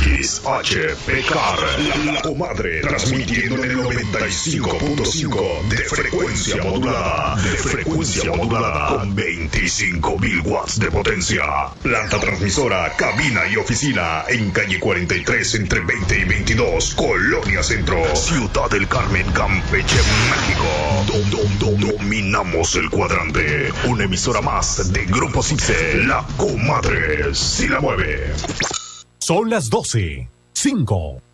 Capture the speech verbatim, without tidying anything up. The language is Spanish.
X H P K R, La Comadre, transmitiendo en el noventa y cinco punto cinco de frecuencia modulada, de frecuencia modulada, con veinticinco mil watts de potencia. Planta transmisora, cabina y oficina en calle cuarenta y tres entre veinte y veintidós, Colonia Centro, Ciudad del Carmen, Campeche, México. Dom, dom, dom, dominamos el cuadrante. Una emisora más de Grupo Cipse, La Comadre, si la mueve. Son las doce, cinco.